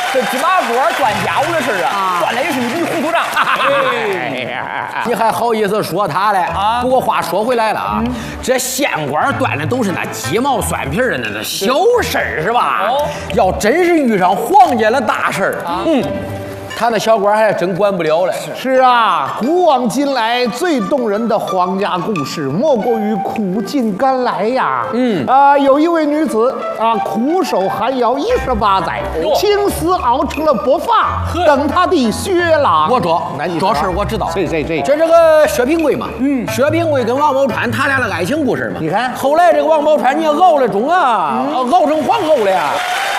这芝麻锅断家务的事啊，断的也是一笔糊涂账。 你还好意思说他嘞？ 啊！ 不过话说回来了啊，这县官断的都是那鸡毛蒜皮的那小事儿，是吧？ 哦， 要真是遇上皇家的大事儿，他那小官还真管不了嘞。 是啊，古往今来最动人的皇家故事，莫过于苦尽甘来呀。有一位女子啊，苦守寒窑18载，青丝熬成了薄发，等她的薛郎。 这事我知道。 这个薛平贵嘛，薛平贵跟王宝钏他俩的爱情故事嘛。 你看， 后来这个王宝钏你也熬了中啊，熬成皇后了呀。